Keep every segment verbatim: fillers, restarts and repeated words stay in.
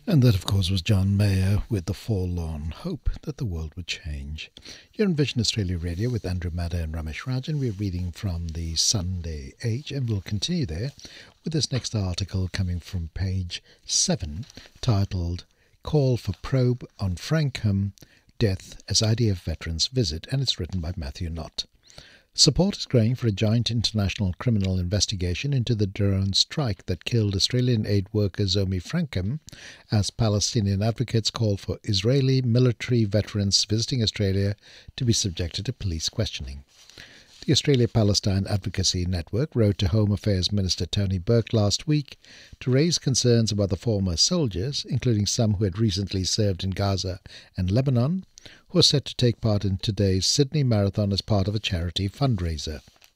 And that, of course, was John Mayer with The Forlorn Hope that the world would change. You're on Vision Australia Radio with Andrew Madder and Ramesh Rajan. We're reading from the Sunday Age, and we'll continue there with this next article coming from page seven, titled Call for Probe on Frankham Death as I D F Veterans Visit, and it's written by Matthew Knott. Support is growing for a joint international criminal investigation into the drone strike that killed Australian aid worker Zomi Frankham, as Palestinian advocates call for Israeli military veterans visiting Australia to be subjected to police questioning. The Australia-Palestine Advocacy Network wrote to Home Affairs Minister Tony Burke last week to raise concerns about the former soldiers, including some who had recently served in Gaza and Lebanon, who are set to take part in today's Sydney Marathon as part of a charity fundraiser.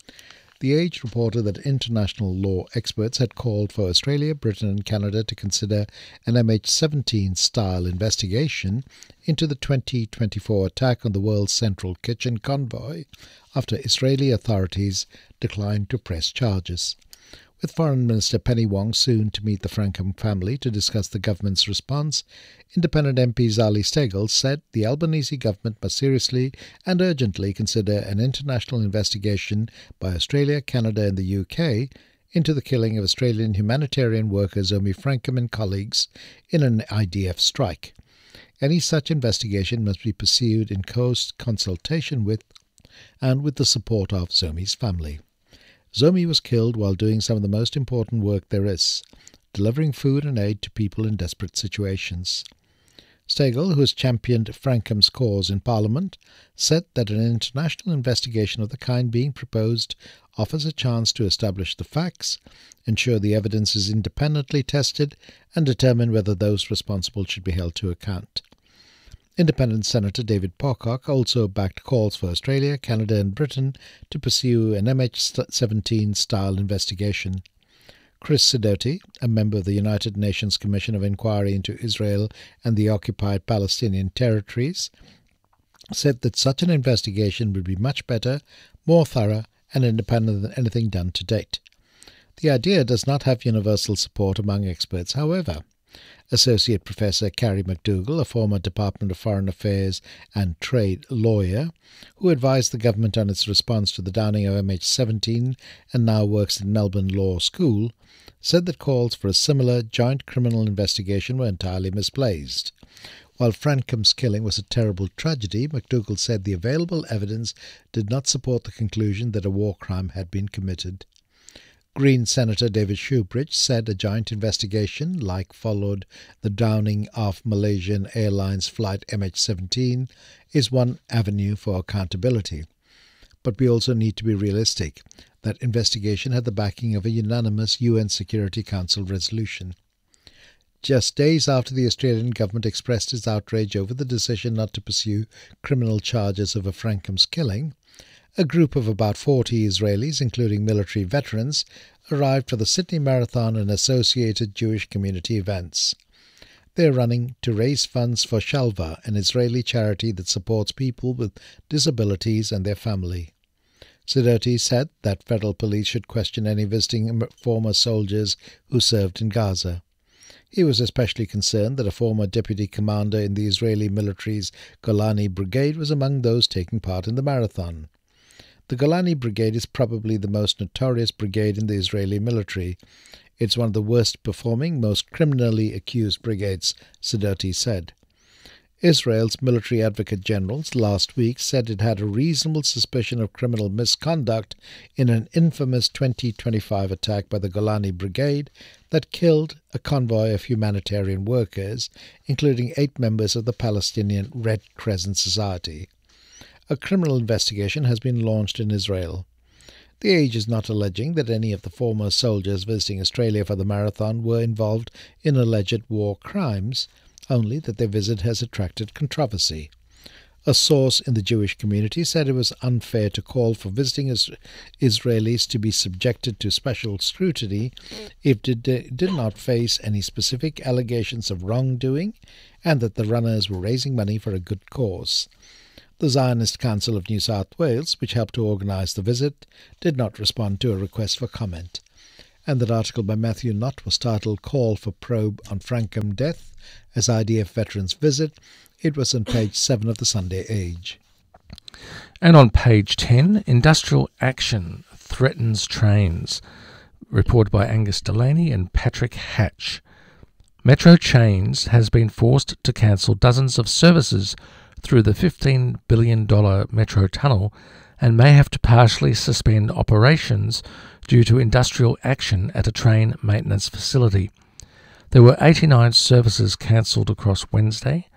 The Age reported that international law experts had called for Australia, Britain and Canada to consider an M H seventeen-style investigation into the twenty twenty-four attack on the world's central kitchen convoy after Israeli authorities declined to press charges. With Foreign Minister Penny Wong soon to meet the Frankham family to discuss the government's response, Independent M P Zali Steggall said the Albanese government must seriously and urgently consider an international investigation by Australia, Canada and the U K into the killing of Australian humanitarian worker Zomi Frankham and colleagues in an I D F strike. Any such investigation must be pursued in close consultation with and with the support of Zomi's family. Zomi was killed while doing some of the most important work there is, delivering food and aid to people in desperate situations. Steggall, who has championed Frankham's cause in Parliament, said that an international investigation of the kind being proposed offers a chance to establish the facts, ensure the evidence is independently tested, and determine whether those responsible should be held to account. Independent Senator David Pocock also backed calls for Australia, Canada and Britain to pursue an M H seventeen-style investigation. Chris Sidoti, a member of the United Nations Commission of Inquiry into Israel and the occupied Palestinian territories, said that such an investigation would be much better, more thorough and independent than anything done to date. The idea does not have universal support among experts, however. Associate Professor Carrie McDougall, a former Department of Foreign Affairs and Trade lawyer, who advised the government on its response to the downing of M H seventeen and now works at Melbourne Law School, said that calls for a similar joint criminal investigation were entirely misplaced. While Frankham's killing was a terrible tragedy, McDougall said the available evidence did not support the conclusion that a war crime had been committed. Green Senator David Shoebridge said a joint investigation, like followed the downing of Malaysian Airlines flight M H seventeen, is one avenue for accountability. But we also need to be realistic. That investigation had the backing of a unanimous U N Security Council resolution. Just days after the Australian government expressed its outrage over the decision not to pursue criminal charges over Frankham's killing, a group of about forty Israelis, including military veterans, arrived for the Sydney Marathon and associated Jewish community events. They are running to raise funds for Shalva, an Israeli charity that supports people with disabilities and their family. Sidoti said that federal police should question any visiting former soldiers who served in Gaza. He was especially concerned that a former deputy commander in the Israeli military's Golani Brigade was among those taking part in the marathon. The Golani Brigade is probably the most notorious brigade in the Israeli military. It's one of the worst performing, most criminally accused brigades, Sidoti said. Israel's military advocate generals last week said it had a reasonable suspicion of criminal misconduct in an infamous twenty twenty-five attack by the Golani Brigade that killed a convoy of humanitarian workers, including eight members of the Palestinian Red Crescent Society. A criminal investigation has been launched in Israel. The Age is not alleging that any of the former soldiers visiting Australia for the marathon were involved in alleged war crimes, only that their visit has attracted controversy. A source in the Jewish community said it was unfair to call for visiting Israelis to be subjected to special scrutiny if they did not face any specific allegations of wrongdoing, and that the runners were raising money for a good cause. The Zionist Council of New South Wales, which helped to organise the visit, did not respond to a request for comment. And that article by Matthew Knott was titled Call for Probe on Frankham Death as I D F Veterans Visit. It was on page seven of the Sunday Age. And on page ten, Industrial Action Threatens Trains, reported by Angus Delaney and Patrick Hatch. Metro Trains has been forced to cancel dozens of services through the fifteen billion dollars Metro Tunnel and may have to partially suspend operations due to industrial action at a train maintenance facility. There were eighty-nine services cancelled across Wednesday,